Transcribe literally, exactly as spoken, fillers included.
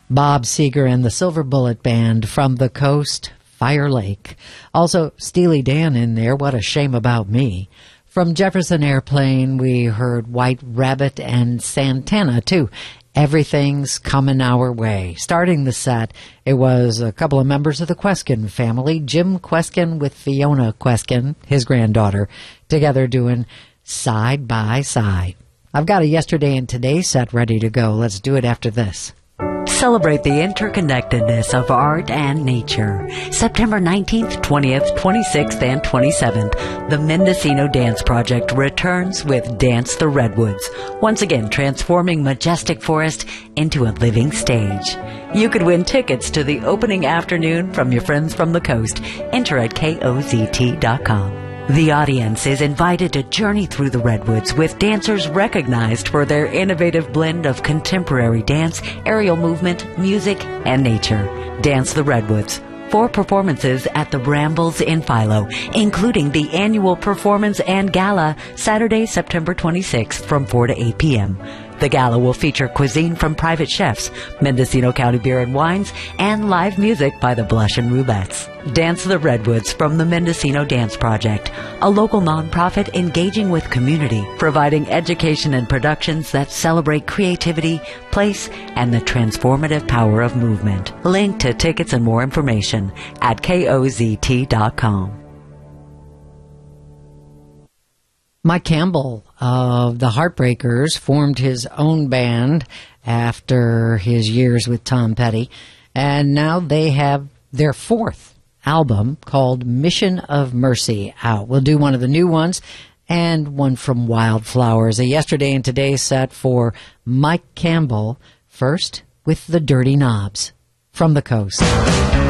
Bob Seger and the Silver Bullet Band from the coast, Fire Lake. Also, Steely Dan in there, What a Shame About Me. From Jefferson Airplane, we heard White Rabbit and Santana, too. Everything's Coming Our Way. Starting the set, it was a couple of members of the Queskin family, Jim Queskin with Fiona Queskin, his granddaughter, together doing Side by Side. I've got a Yesterday and Today set ready to go. Let's do it after this. Celebrate the interconnectedness of art and nature. September nineteenth, twentieth, twenty-sixth, and twenty-seventh, the Mendocino Dance Project returns with Dance the Redwoods, once again transforming majestic forest into a living stage. You could win tickets to the opening afternoon from your friends from the coast. Enter at K O Z T dot com. The audience is invited to journey through the Redwoods with dancers recognized for their innovative blend of contemporary dance, aerial movement, music, and nature. Dance the Redwoods. Four performances at the Brambles in Philo, including the annual performance and gala Saturday, September twenty-sixth from four to eight p.m. The gala will feature cuisine from private chefs, Mendocino County Beer and Wines, and live music by the Blush and Roulettes. Dance the Redwoods from the Mendocino Dance Project, a local nonprofit engaging with community, providing education and productions that celebrate creativity, place, and the transformative power of movement. Link to tickets and more information at K O Z T dot com. Mike Campbell of the Heartbreakers formed his own band after his years with Tom Petty, and now they have their fourth album called Mission of Mercy out. We'll do one of the new ones and one from Wildflowers, a Yesterday and Today set for Mike Campbell, first with the Dirty Knobs from the coast.